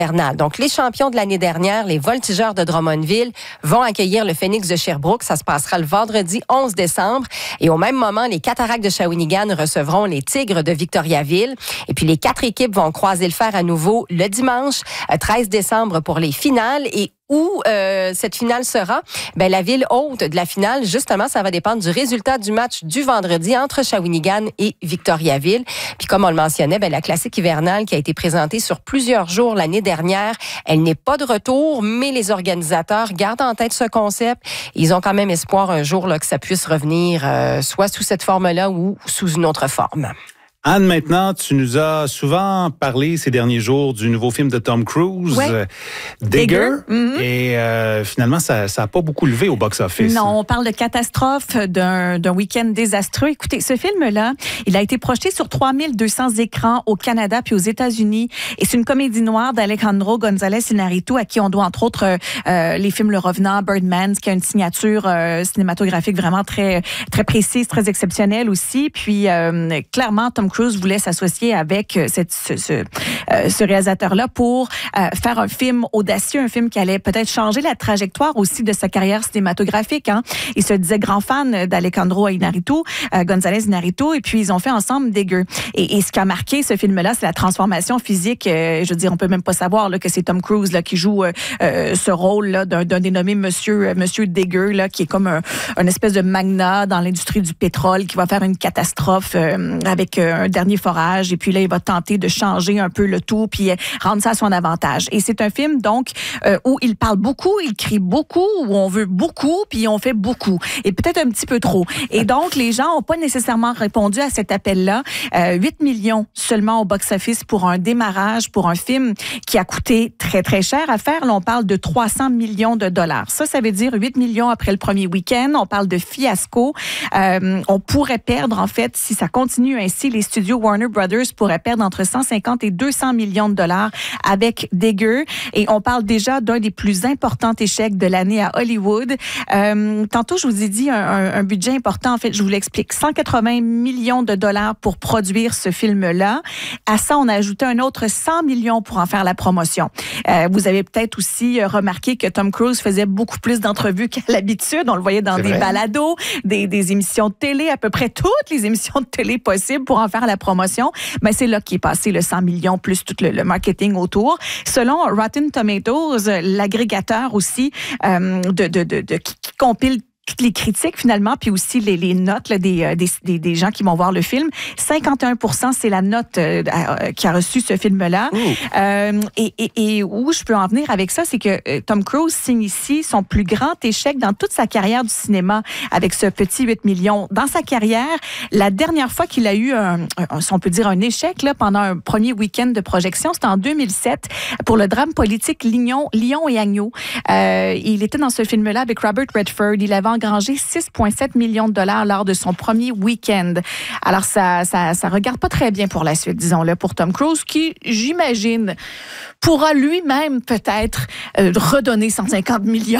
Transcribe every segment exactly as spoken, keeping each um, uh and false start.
Donc, les champions de l'année dernière, les Voltigeurs de Drummondville, vont accueillir le Phoenix de Sherbrooke. Ça se passera le vendredi onze décembre. Et au même moment, les Cataractes de Shawinigan recevront les Tigres de Victoriaville. Et puis, les quatre équipes vont croiser le fer à nouveau le dimanche treize décembre pour les finales. Et où euh, cette finale sera? Ben, la ville hôte de la finale, justement, ça va dépendre du résultat du match du vendredi entre Shawinigan et Victoriaville. Puis comme on le mentionnait, ben, la classique hivernale qui a été présentée sur plusieurs jours l'année dernière, elle n'est pas de retour, mais les organisateurs gardent en tête ce concept. Ils ont quand même espoir un jour là, que ça puisse revenir euh, soit sous cette forme-là ou sous une autre forme. Anne, maintenant, tu nous as souvent parlé ces derniers jours du nouveau film de Tom Cruise, ouais. euh, Digger, Digger. Mm-hmm. et euh, finalement, ça n'a pas beaucoup levé au box-office. Non, on parle de catastrophe, d'un, d'un week-end désastreux. Écoutez, ce film-là, il a été projeté sur trois mille deux cents écrans au Canada puis aux États-Unis, et c'est une comédie noire d'Alejandro González Iñárritu, à qui on doit entre autres euh, les films Le Revenant, Birdman, qui a une signature euh, cinématographique vraiment très très précise, très exceptionnelle aussi. Puis euh, clairement, Tom Cruise voulait s'associer avec cette, ce, ce, euh, ce réalisateur-là pour euh, faire un film audacieux, un film qui allait peut-être changer la trajectoire aussi de sa carrière cinématographique. Hein. Il se disait grand fan d'Alejandro Iñárritu, euh, González Iñárritu, et puis ils ont fait ensemble Digger. Et, et ce qui a marqué ce film-là, c'est la transformation physique. Euh, je veux dire, on peut même pas savoir là, que c'est Tom Cruise là, qui joue euh, euh, ce rôle-là d'un, d'un dénommé Monsieur, euh, Monsieur Digger, là, qui est comme un, un espèce de magnat dans l'industrie du pétrole, qui va faire une catastrophe euh, avec euh, un dernier forage, et puis là, il va tenter de changer un peu le tout, puis rendre ça à son avantage. Et c'est un film, donc, euh, où il parle beaucoup, il crie beaucoup, où on veut beaucoup, puis on fait beaucoup. Et peut-être un petit peu trop. Et donc, les gens n'ont pas nécessairement répondu à cet appel-là. Euh, huit millions seulement au box-office pour un démarrage, pour un film qui a coûté très, très cher à faire. Là, on parle de trois cents millions de dollars. Ça, ça veut dire huit millions après le premier week-end. On parle de fiasco. Euh, on pourrait perdre, en fait, si ça continue ainsi, les studios Warner Brothers pourraient perdre entre cent cinquante et deux cents millions de dollars avec Digger. Et on parle déjà d'un des plus importants échecs de l'année à Hollywood. Euh, tantôt, je vous ai dit un, un, un budget important. En fait, je vous l'explique. cent quatre-vingts millions de dollars pour produire ce film-là. À ça, on a ajouté un autre cent millions pour en faire la promotion. Euh, vous avez peut-être aussi remarqué que Tom Cruise faisait beaucoup plus d'entrevues qu'à l'habitude. On le voyait dans C'est des vrai. balados, des, des émissions de télé, à peu près toutes les émissions de télé possibles pour en faire la promotion. Ben, c'est là qu'est passé le cent millions plus tout le, le marketing autour. Selon Rotten Tomatoes, l'agrégateur aussi euh, de, de, de, de, qui, qui compile toutes les critiques finalement, puis aussi les, les notes là, des, des, des gens qui vont voir le film. cinquante et un pour cent, c'est la note euh, qui a reçu ce film-là. Euh, et, et, et où je peux en venir avec ça, c'est que euh, Tom Cruise signe ici son plus grand échec dans toute sa carrière du cinéma avec ce petit huit millions. Dans sa carrière, la dernière fois qu'il a eu, un, un, si on peut dire, un échec là, pendant un premier week-end de projection, c'était en deux mille sept pour le drame politique Lion, Lion et Agneau. Euh, il était dans ce film-là avec Robert Redford. Il avait engrangé six virgule sept millions de dollars lors de son premier week-end. Alors, ça, ça, ça regarde pas très bien pour la suite, disons-le, pour Tom Cruise, qui, j'imagine, pourra lui-même peut-être euh, redonner cent cinquante millions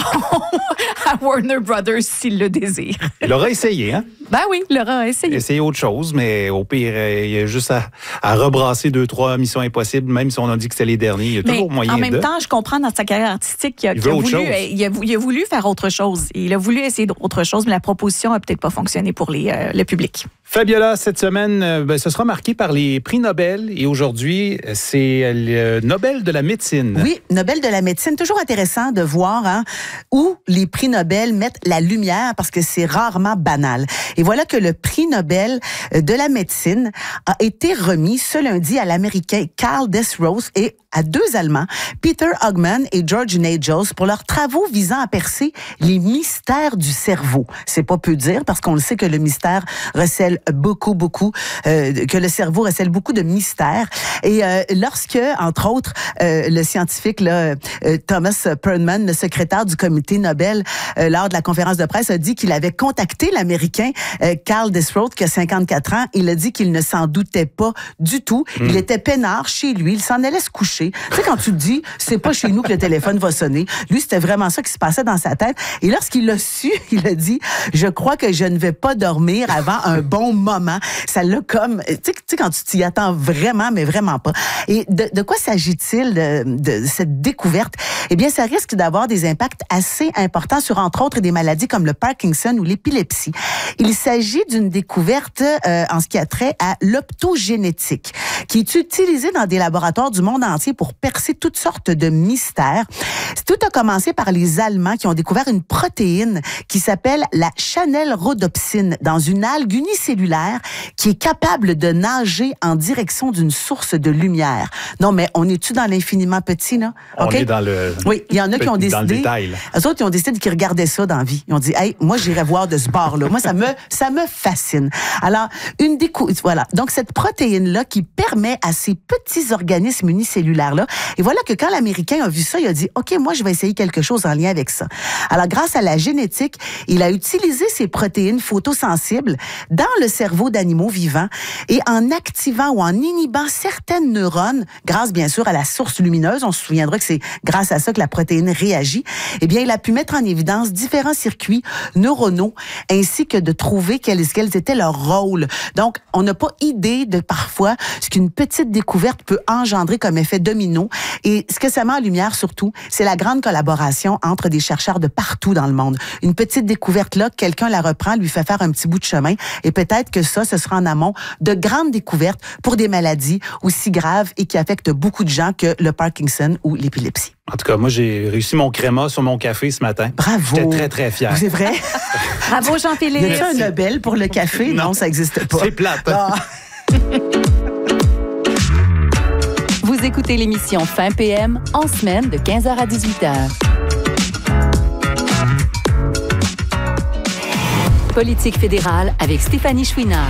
à Warner Brothers s'il le désire. Il aura essayé, hein? Ben oui, il aura essayé. Essayer autre chose, mais au pire, il y a juste à, à rebrasser deux, trois Missions Impossibles, même si on a dit que c'était les derniers. Il y a mais toujours moyen de... en même de... temps, je comprends dans sa carrière artistique qu'il a, il qu'il a, autre voulu, chose. il, a, il a voulu faire autre chose. Il a voulu essayer autre chose, mais la proposition n'a peut-être pas fonctionné pour les, euh, le public. Fabiola, cette semaine, euh, ben, ce sera marqué par les prix Nobel et aujourd'hui, c'est le Nobel de la médecine. Oui, Nobel de la médecine. Toujours intéressant de voir hein, où les prix Nobel mettent la lumière parce que c'est rarement banal. Et voilà que le prix Nobel de la médecine a été remis ce lundi à l'Américain Karl Desrose et à deux Allemands, Peter Hogman et George Nagels, pour leurs travaux visant à percer les mystères du cerveau. C'est pas peu dire parce qu'on le sait que le mystère recèle beaucoup, beaucoup, euh, que le cerveau recèle beaucoup de mystères. Et euh, lorsque, entre autres, euh, le scientifique là, euh, Thomas Perlman, le secrétaire du comité Nobel, euh, lors de la conférence de presse, a dit qu'il avait contacté l'Américain Euh, Carl Desroth, qui a cinquante-quatre ans, il a dit qu'il ne s'en doutait pas du tout. Mm. Il était peinard chez lui, il s'en allait se coucher. Tu sais, quand tu te dis, c'est pas chez nous que le téléphone va sonner. Lui, c'était vraiment ça qui se passait dans sa tête. Et lorsqu'il l'a su, il a dit, je crois que je ne vais pas dormir avant un bon moment. Ça l'a comme, tu sais, quand tu t'y attends vraiment, mais vraiment pas. Et de, de quoi s'agit-il de, de cette découverte? Eh bien, ça risque d'avoir des impacts assez importants sur, entre autres, des maladies comme le Parkinson ou l'épilepsie. Il s'agit d'une découverte euh, en ce qui a trait à l'optogénétique, qui est utilisée dans des laboratoires du monde entier pour percer toutes sortes de mystères. Tout a commencé par les Allemands qui ont découvert une protéine qui s'appelle la channelrhodopsine dans une algue unicellulaire qui est capable de nager en direction d'une source de lumière. Non, mais on est-tu dans l'infiniment petit, là? On okay? est dans le... Oui, il y en a qui ont décidé... Dans le détail. Eux autres, ils ont décidé qu'ils regardaient ça dans la vie. Ils ont dit, hey, moi, j'irai voir de ce bord-là. Moi, ça me, ça me fascine. Alors, une découverte, voilà. Donc, cette protéine-là qui permet à ces petits organismes unicellulaires-là, et voilà que quand l'Américain a vu ça, il a dit, OK, moi, je vais essayer quelque chose en lien avec ça. Alors, grâce à la génétique, il a utilisé ces protéines photosensibles dans le cerveau d'animaux vivants et en activant ou en inhibant certaines neurones, grâce, bien sûr, à la source lumineuse, on se souviendra que c'est grâce à ça que la protéine réagit, eh bien, il a pu mettre en évidence différents circuits neuronaux ainsi que de trouver quels, quels étaient leurs rôles. Donc, on n'a pas idée de parfois ce qu'une petite découverte peut engendrer comme effet domino. Et ce que ça met en lumière surtout, c'est la grande collaboration entre des chercheurs de partout dans le monde. Une petite découverte là, quelqu'un la reprend, lui fait faire un petit bout de chemin et peut-être que ça, ce sera en amont de grandes découvertes pour des maladies aussi graves et qui affectent beaucoup de gens que le Parkinson ou l'épilepsie. En tout cas, moi, j'ai réussi mon créma sur mon café ce matin. Bravo! J'étais très, très fier. C'est vrai? Bravo, Jean-Philippe! Y a-t-il un Nobel pour le café? Non, non ça n'existe pas. C'est plate. Ah. Vous écoutez l'émission Fin P M en semaine de quinze heures à dix-huit heures. Politique fédérale avec Stéphanie Chouinard.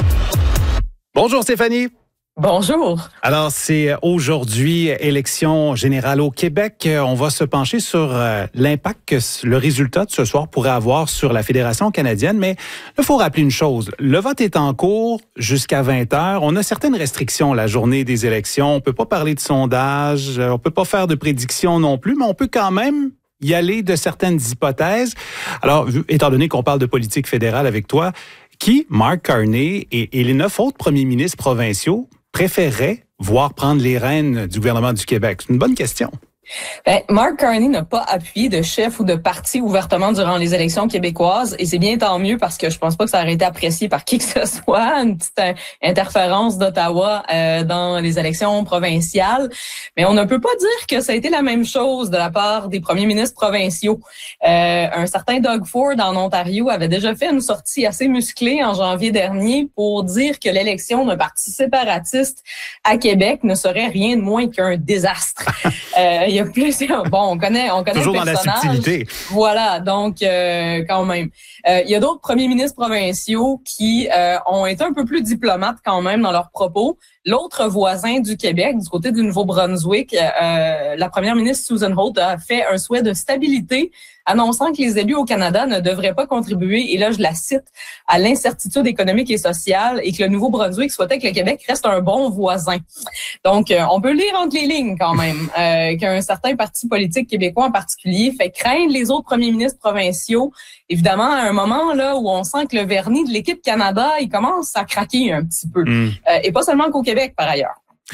Bonjour Stéphanie. Bonjour. Alors, c'est aujourd'hui élection générale au Québec. On va se pencher sur euh, l'impact que le résultat de ce soir pourrait avoir sur la Fédération canadienne. Mais il faut rappeler une chose. Le vote est en cours jusqu'à vingt heures. On a certaines restrictions la journée des élections. On peut pas parler de sondage. On peut pas faire de prédictions non plus, mais on peut quand même y aller de certaines hypothèses. Alors, étant donné qu'on parle de politique fédérale avec toi, qui, Mark Carney et, et les neuf autres premiers ministres provinciaux préféraient voir prendre les rênes du gouvernement du Québec? C'est une bonne question. Ben, Mark Carney n'a pas appuyé de chef ou de parti ouvertement durant les élections québécoises et c'est bien tant mieux parce que je pense pas que ça aurait été apprécié par qui que ce soit, une petite euh, interférence d'Ottawa euh, dans les élections provinciales. Mais on ne peut pas dire que ça a été la même chose de la part des premiers ministres provinciaux. Euh, un certain Doug Ford en Ontario avait déjà fait une sortie assez musclée en janvier dernier pour dire que l'élection d'un parti séparatiste à Québec ne serait rien de moins qu'un désastre. euh, il y a plusieurs. Bon, on connaît, on connaît toujours le personnage. Dans la subtilité. Voilà, donc euh, quand même. Euh, il y a d'autres premiers ministres provinciaux qui euh, ont été un peu plus diplomates quand même dans leurs propos. L'autre voisin du Québec, du côté du Nouveau-Brunswick, euh, la première ministre Susan Holt a fait un souhait de stabilité, annonçant que les élus au Canada ne devraient pas contribuer, et là je la cite, à l'incertitude économique et sociale, et que le Nouveau-Brunswick souhaitait que le Québec reste un bon voisin. Donc, euh, on peut lire entre les lignes quand même euh, qu'un certain parti politique québécois en particulier fait craindre les autres premiers ministres provinciaux. Évidemment, à un moment là où on sent que le vernis de l'équipe Canada, il commence à craquer un petit peu. Mm. Euh, et pas seulement qu'au Québec, par ailleurs.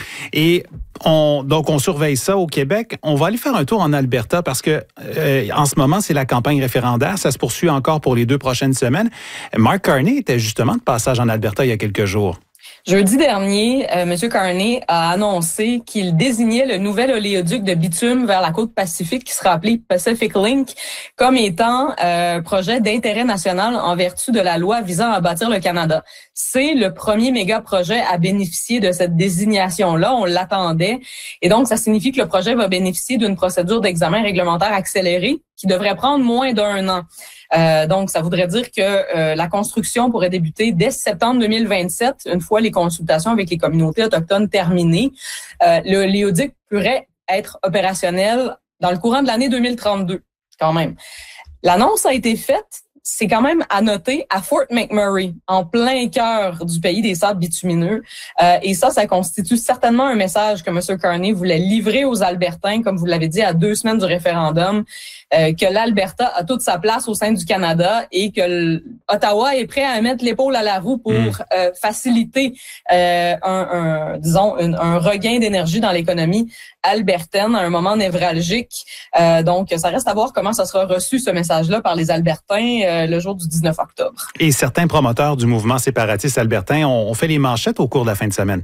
Et on, donc, on surveille ça au Québec. On va aller faire un tour en Alberta parce que euh, en ce moment, c'est la campagne référendaire. Ça se poursuit encore pour les deux prochaines semaines. Mark Carney était justement de passage en Alberta il y a quelques jours. Jeudi dernier, euh, M. Carney a annoncé qu'il désignait le nouvel oléoduc de bitume vers la côte Pacifique qui sera appelé Pacific Link comme étant un euh, projet d'intérêt national en vertu de la loi visant à bâtir le Canada. C'est le premier méga projet à bénéficier de cette désignation-là. On l'attendait. Et donc, ça signifie que le projet va bénéficier d'une procédure d'examen réglementaire accélérée qui devrait prendre moins d'un an. Euh, donc, ça voudrait dire que euh, la construction pourrait débuter dès septembre deux mille vingt-sept, une fois les consultations avec les communautés autochtones terminées. Euh, le oléoduc pourrait être opérationnel dans le courant de l'année deux mille trente-deux, quand même. L'annonce a été faite c'est quand même à noter à Fort McMurray, en plein cœur du pays des sables bitumineux. Euh, et ça, ça constitue certainement un message que M. Carney voulait livrer aux Albertains, comme vous l'avez dit, à deux semaines du référendum, euh, que l'Alberta a toute sa place au sein du Canada et que Ottawa est prêt à mettre l'épaule à la roue pour mmh. euh, faciliter, euh, un, un, disons, un, un regain d'énergie dans l'économie albertaine à un moment névralgique. Euh, donc, ça reste à voir comment ça sera reçu, ce message-là, par les Albertains euh, le jour du dix-neuf octobre. Et certains promoteurs du mouvement séparatiste albertain ont, ont fait les manchettes au cours de la fin de semaine.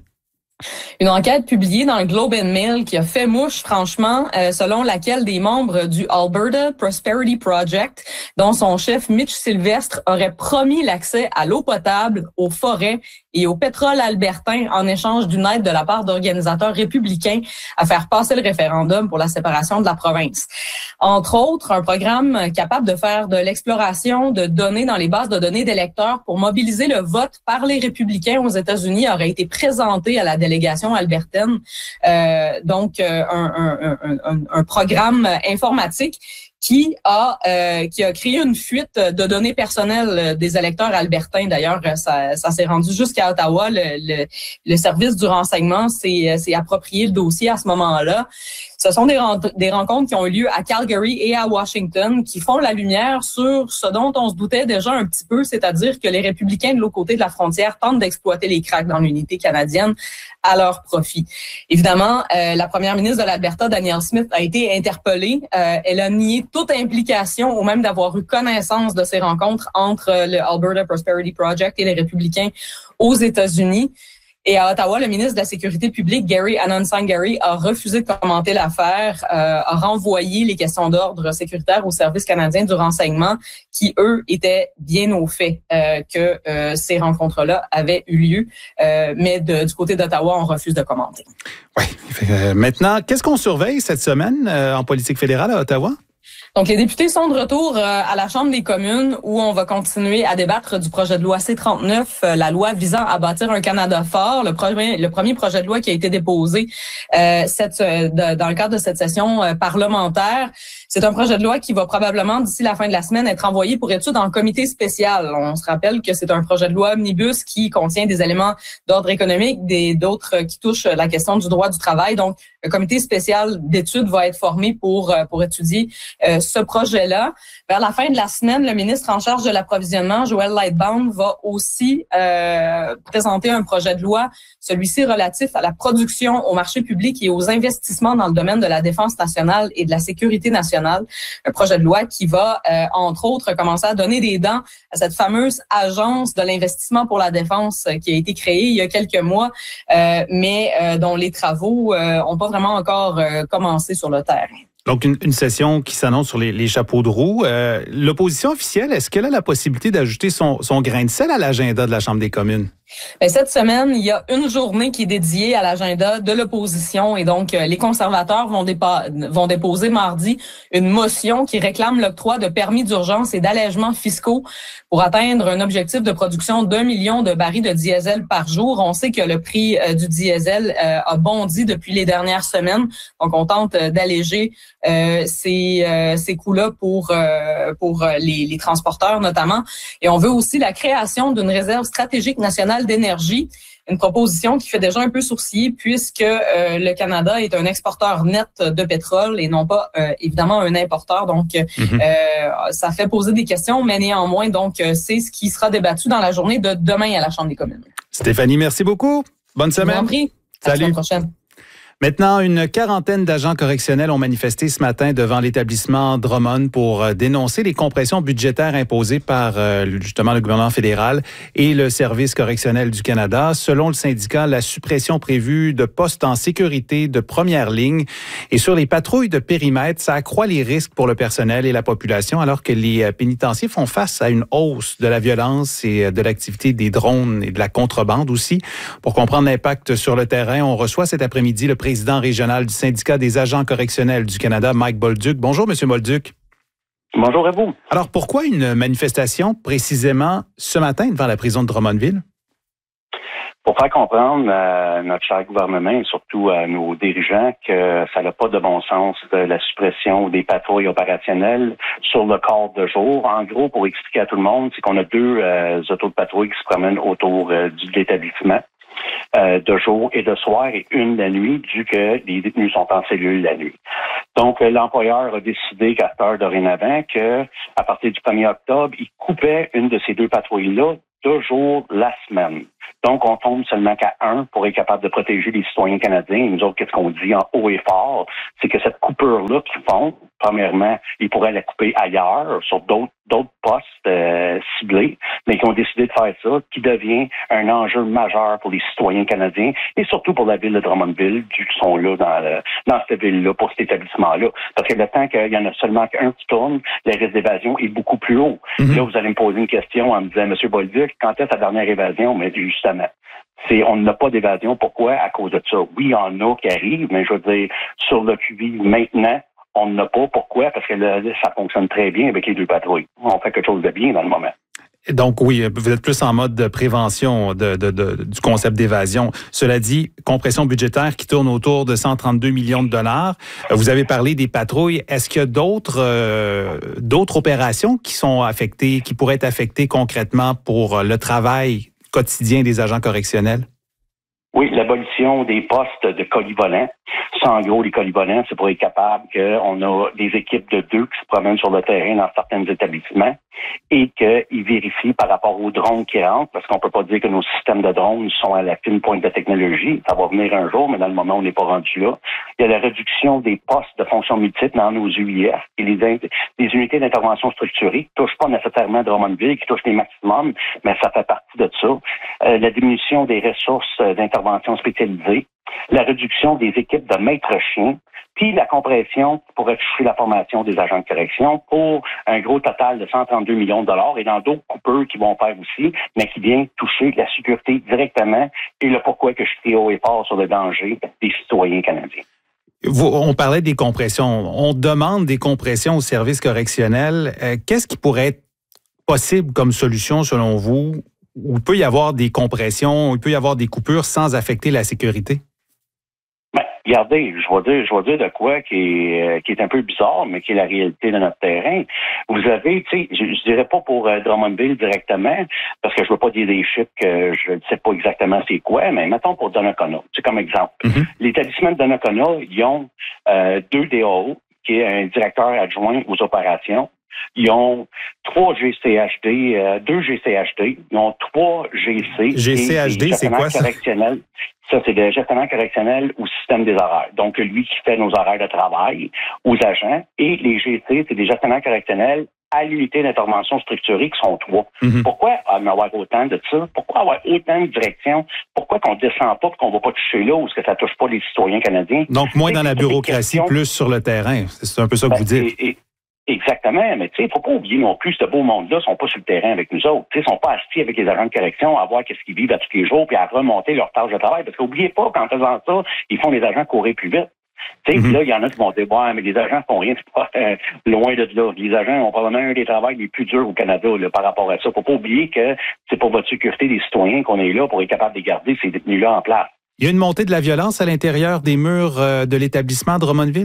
Une enquête publiée dans le Globe and Mail qui a fait mouche, franchement, euh, selon laquelle des membres du Alberta Prosperity Project, dont son chef Mitch Sylvestre, aurait promis l'accès à l'eau potable, aux forêts et au pétrole albertain en échange d'une aide de la part d'organisateurs républicains à faire passer le référendum pour la séparation de la province. Entre autres, un programme capable de faire de l'exploration de données dans les bases de données d'électeurs pour mobiliser le vote par les républicains aux États-Unis aurait été présenté à la délégation albertaine. Euh, donc, euh, un, un, un, un, un programme informatique qui a euh, qui a créé une fuite de données personnelles des électeurs albertains. D'ailleurs, ça, ça s'est rendu jusqu'à Ottawa. Le, le, le service du renseignement s'est, s'est approprié le dossier à ce moment-là. Ce sont des, des rencontres qui ont eu lieu à Calgary et à Washington qui font la lumière sur ce dont on se doutait déjà un petit peu, c'est-à-dire que les républicains de l'autre côté de la frontière tentent d'exploiter les cracks dans l'unité canadienne à leur profit. Évidemment, euh, la première ministre de l'Alberta, Danielle Smith, a été interpellée. Euh, elle a nié toute implication ou même d'avoir eu connaissance de ces rencontres entre le Alberta Prosperity Project et les républicains aux États-Unis. Et à Ottawa, le ministre de la Sécurité publique, Gary Anonsangari, a refusé de commenter l'affaire, euh, a renvoyé les questions d'ordre sécuritaire au Service canadien du renseignement qui, eux, étaient bien au fait euh, que euh, ces rencontres-là avaient eu lieu. Euh, mais de, du côté d'Ottawa, on refuse de commenter. Oui. Euh, maintenant, qu'est-ce qu'on surveille cette semaine euh, en politique fédérale à Ottawa? Donc, les députés sont de retour euh, à la Chambre des communes où on va continuer à débattre du projet de loi C trente-neuf, euh, la loi visant à bâtir un Canada fort, le premier, le premier projet de loi qui a été déposé euh, cette, euh, de, dans le cadre de cette session euh, parlementaire. C'est un projet de loi qui va probablement, d'ici la fin de la semaine, être envoyé pour étude en comité spécial. On se rappelle que c'est un projet de loi omnibus qui contient des éléments d'ordre économique, des d'autres qui touchent la question du droit du travail. Donc, un comité spécial d'études va être formé pour pour étudier euh, ce projet-là. Vers la fin de la semaine, le ministre en charge de l'approvisionnement, Joël Lightbound, va aussi euh, présenter un projet de loi, celui-ci relatif à la production, au marché public et aux investissements dans le domaine de la défense nationale et de la sécurité nationale. Un projet de loi qui va, euh, entre autres, commencer à donner des dents à cette fameuse agence de l'investissement pour la défense euh, qui a été créée il y a quelques mois, euh, mais euh, dont les travaux n'ont euh, pas vraiment encore euh, commencé sur le terrain. Donc, une, une session qui s'annonce sur les, les chapeaux de roue. Euh, l'opposition officielle, est-ce qu'elle a la possibilité d'ajouter son, son grain de sel à l'agenda de la Chambre des communes? Bien, cette semaine, il y a une journée qui est dédiée à l'agenda de l'opposition et donc euh, les conservateurs vont, dépa- vont déposer mardi une motion qui réclame l'octroi de permis d'urgence et d'allègements fiscaux pour atteindre un objectif de production d'un million de barils de diesel par jour. On sait que le prix euh, du diesel euh, a bondi depuis les dernières semaines, donc on tente euh, d'alléger euh, ces, euh, ces coûts-là pour, euh, pour les, les transporteurs notamment. Et on veut aussi la création d'une réserve stratégique nationale d'énergie, une proposition qui fait déjà un peu sourciller puisque euh, le Canada est un exporteur net de pétrole et non pas euh, évidemment un importeur. Donc, mm-hmm. euh, ça fait poser des questions, mais néanmoins, donc c'est ce qui sera débattu dans la journée de demain à la Chambre des communes. Stéphanie, merci beaucoup. Bonne semaine. Je vous en prie. À la semaine prochaine. Maintenant, une quarantaine d'agents correctionnels ont manifesté ce matin devant l'établissement Drummond pour dénoncer les compressions budgétaires imposées par justement le gouvernement fédéral et le Service correctionnel du Canada. Selon le syndicat, la suppression prévue de postes en sécurité de première ligne et sur les patrouilles de périmètre, ça accroît les risques pour le personnel et la population alors que les pénitenciers font face à une hausse de la violence et de l'activité des drones et de la contrebande aussi. Pour comprendre l'impact sur le terrain, on reçoit cet après-midi le président président régional du syndicat des agents correctionnels du Canada, Mike Bolduc. Bonjour, Monsieur Bolduc. Bonjour à vous. Alors, pourquoi une manifestation précisément ce matin devant la prison de Drummondville? Pour faire comprendre à notre cher gouvernement et surtout à nos dirigeants que ça n'a pas de bon sens de la suppression des patrouilles opérationnelles sur le quart de jour. En gros, pour expliquer à tout le monde, c'est qu'on a deux euh, autos de patrouille qui se promènent autour euh, de l'établissement euh, de jour et de soir et une la nuit, vu que les détenus sont en cellule la nuit. Donc, euh, l'employeur a décidé qu'à cette heure dorénavant, que à partir du premier octobre, il coupait une de ces deux patrouilles-là deux jours la semaine. Donc, on tombe seulement qu'à un pour être capable de protéger les citoyens canadiens. Et nous autres, qu'est-ce qu'on dit en haut et fort? C'est que cette coupure-là qu'ils font, premièrement, ils pourraient la couper ailleurs, sur d'autres d'autres postes euh, ciblés, mais qui ont décidé de faire ça, qui devient un enjeu majeur pour les citoyens canadiens et surtout pour la ville de Drummondville, vu qu'ils sont là dans, le, dans cette ville-là, pour cet établissement-là. Parce que le temps qu'il y en a seulement qu'un qui tourne, le risque d'évasion est beaucoup plus haut. Mm-hmm. Là, vous allez me poser une question en me disant, M. Bolduc, quand est sa dernière évasion? Mais justement, c'est on n'a pas d'évasion. Pourquoi? À cause de ça. Oui, il y en a qui arrivent, mais je veux dire, sur le Q V maintenant, on n'a pas. Pourquoi? Parce que là, ça fonctionne très bien avec les deux patrouilles. On fait quelque chose de bien dans le moment. Donc oui, vous êtes plus en mode de prévention de, de, de, du concept d'évasion. Cela dit, compression budgétaire qui tourne autour de cent trente-deux millions de dollars. Vous avez parlé des patrouilles. Est-ce qu'il y a d'autres euh, d'autres opérations qui sont affectées, qui pourraient être affectées concrètement pour le travail quotidien des agents correctionnels? Oui, l'abolition des postes de colis volants. Ça, en gros, les colis volants, c'est pour être capable qu'on a des équipes de deux qui se promènent sur le terrain dans certains établissements et qu'ils vérifient par rapport aux drones qui rentrent, parce qu'on peut pas dire que nos systèmes de drones sont à la fine pointe de technologie. Ça va venir un jour, mais dans le moment, on n'est pas rendu là. Il y a la réduction des postes de fonctions multiples dans nos U I F et les, les unités d'intervention structurées qui touchent pas nécessairement Drummondville, qui touchent les maximums, mais ça fait partie de ça. Euh, la diminution des ressources d'intervention spécialisées, la réduction des équipes de maîtres chiens, puis la compression qui pourrait toucher la formation des agents de correction pour un gros total de cent trente-deux millions de dollars et dans d'autres coupures qui vont faire aussi, mais qui viennent toucher la sécurité directement et le pourquoi que je suis haut et fort sur le danger des citoyens canadiens. Vous, on parlait des compressions. On demande des compressions aux services correctionnels. Euh, qu'est-ce qui pourrait être possible comme solution selon vous? Où il peut y avoir des compressions, où il peut y avoir des coupures sans affecter la sécurité? Ben, regardez, je vais dire, je vais dire de quoi qui est, qui est un peu bizarre, mais qui est la réalité de notre terrain. Vous avez, tu sais, je, je dirais pas pour euh, Drummondville directement, parce que je veux pas dire des chiffres que je ne sais pas exactement c'est quoi, mais mettons pour Donnacona, c'est comme exemple. Mm-hmm. L'établissement de Donnacona, ils ont euh, deux D A O, qui est un directeur adjoint aux opérations. Ils ont trois G C H D, euh, deux G C H D, ils ont trois G C. G C H D, c'est quoi ça? Ça, c'est le gestionnaire correctionnel au système des horaires. Donc, lui qui fait nos horaires de travail aux agents. Et les G C, c'est des gestionnaires correctionnels à l'unité d'intervention structurée qui sont trois. Mm-hmm. Pourquoi avoir autant de ça? Pourquoi avoir autant de directions? Pourquoi qu'on descend pas et qu'on va pas toucher là où est-ce que ça touche pas les citoyens canadiens? Donc, moins dans la bureaucratie, plus sur le terrain. C'est un peu ça que ben, vous dites. Et, et, Exactement, mais tu sais, il ne faut pas oublier non plus ce beau monde-là, ils sont pas sur le terrain avec nous autres. Ils sont pas assis avec les agents de correction à voir qu'est-ce qu'ils vivent à tous les jours, puis à remonter leur tâche de travail. Parce qu'oubliez pas qu'en faisant ça, ils font les agents courir plus vite. Tu sais, mm-hmm. Là, il y en a qui vont dire, ouais, mais les agents font rien, c'est pas euh, loin de là. Les agents ont probablement un des travails les plus durs au Canada là, par rapport à ça. Faut pas oublier que c'est pour votre sécurité des citoyens qu'on est là pour être capable de garder ces détenus-là en place. Il y a une montée de la violence à l'intérieur des murs euh, de l'établissement de Drummondville?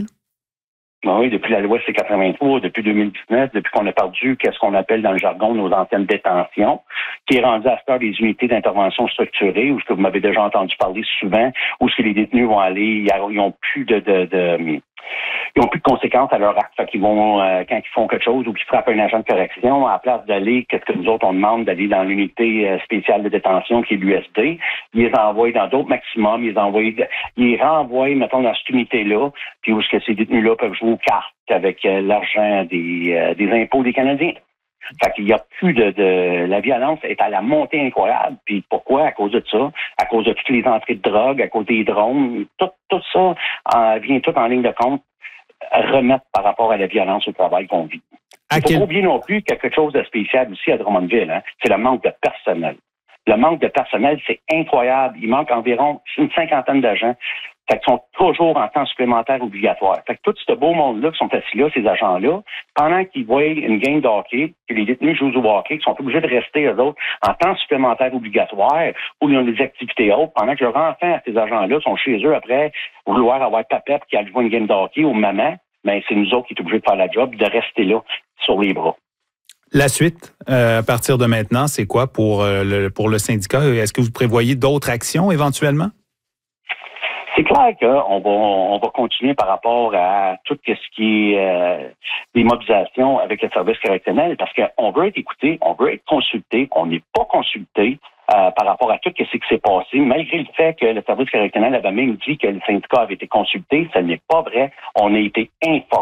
Oui, depuis la loi C quatre-vingt-trois, depuis deux mille dix-neuf, depuis qu'on a perdu qu'est-ce qu'on appelle dans le jargon nos anciennes détentions, qui est rendu à cette heure des unités d'intervention structurée, où ce que vous m'avez déjà entendu parler souvent, où ce que les détenus vont aller, ils n'ont plus de, de, de ils n'ont plus de conséquences à leur acte. Fait qu'ils vont, euh, quand ils font quelque chose ou qu'ils frappent un agent de correction, à la place d'aller, qu'est-ce que nous autres on demande, d'aller dans l'unité euh, spéciale de détention qui est l'U S D, ils les envoient dans d'autres maximums, ils les envoient, ils les renvoient, mettons, dans cette unité-là, puis où est-ce que ces détenus-là peuvent jouer aux cartes avec euh, l'argent des, euh, des impôts des Canadiens. Fait qu'il y a plus de, de... La violence est à la montée incroyable. Puis pourquoi? À cause de ça. À cause de toutes les entrées de drogue, à cause des drones. Tout, tout ça euh, vient tout en ligne de compte remettre par rapport à la violence au travail qu'on vit. Il ne faut quel... pas oublier non plus qu'il y a quelque chose de spécial aussi à Drummondville. Hein? C'est le manque de personnel. Le manque de personnel, c'est incroyable. Il manque environ une cinquantaine d'agents Fait qu'ils sont toujours en temps supplémentaire obligatoire. Fait que tout ce beau monde-là qui sont assis là, ces agents-là, pendant qu'ils voient une game de hockey, que les détenus jouent au hockey, qui sont obligés de rester, eux autres, en temps supplémentaire obligatoire, où ils ont des activités autres, pendant que leurs enfants à ces agents-là sont chez eux après vouloir avoir papette qui a joué une game de hockey ou maman, ben c'est nous autres qui sommes obligés de faire la job, de rester là, sur les bras. La suite, euh, à partir de maintenant, c'est quoi pour, euh, le, pour le syndicat? Est-ce que vous prévoyez d'autres actions éventuellement? C'est clair qu'on va, on va continuer par rapport à tout ce qui est euh, des mobilisations avec le service correctionnel parce qu'on veut être écouté, on veut être consulté, on n'est pas consulté euh, par rapport à tout ce qui s'est passé, malgré le fait que le service correctionnel avait même dit que le syndicat avait été consulté, ce n'est pas vrai. On a été informé.